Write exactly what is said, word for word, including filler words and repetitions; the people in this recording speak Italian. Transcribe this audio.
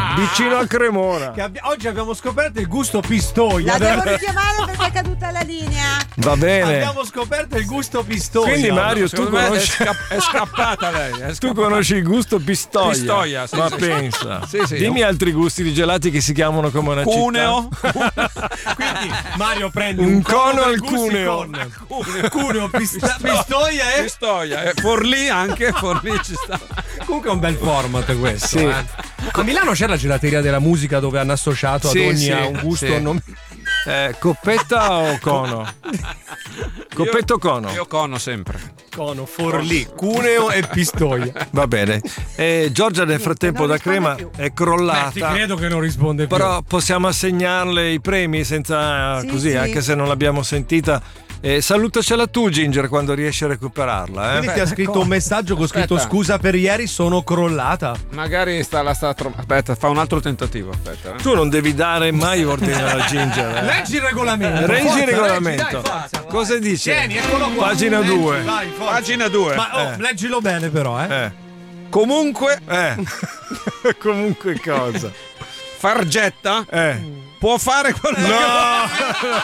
vicino a Cremona. Che abbi- oggi abbiamo scoperto il gusto pistoia. La devo richiamare perché è caduta la linea. Va bene. Abbiamo scoperto il gusto pistoia. Quindi Mario, tu Secondo me conosci... è, sca- è scappata lei. È Tu scappata. conosci il gusto pistoia? Pistoia, sì, Ma sì, sì. pensa. Sì, sì. Dimmi altri gusti di gelati che si chiamano come una Cuneo. Quindi Mario prende Un un, cono al Gusti cuneo. con- Cuneo, cuneo pista- pistoia e Pistoia. eh, Forlì anche, Forlì ci sta. comunque è un bel format questo. Sì. eh. A Milano c'è la gelateria della musica dove hanno associato Sì, ad ogni sì, a un gusto sì. nome- Eh, coppetta o cono? Coppetto o cono? Io cono sempre. cono, forlì, cuneo e pistoia. Va bene. E Giorgia nel frattempo non da risponde Crema più. è Ti crollata. credo che non risponde più. Però possiamo assegnarle i premi senza Sì, così, sì. anche se non l'abbiamo sentita. Eh, salutacela tu, Ginger, quando riesci a recuperarla. Eh? Quindi ti ha scritto un messaggio con scritto Aspetta. scusa per ieri, sono crollata. Magari sta la sta tro- Aspetta, fa un altro tentativo. Aspetta. eh. Tu non devi dare mai ordine alla Ginger. Eh? Leggi il regolamento. Reggi forza, il regolamento. leggi, dai, forza. Cosa dice? Tieni, eccolo qua. Pagina Leggi, due. vai, forza. Pagina due. Ma oh, Eh. leggilo bene però, eh. Eh. Comunque, Eh. Comunque cosa? Fargetta Eh. può fare quello che No!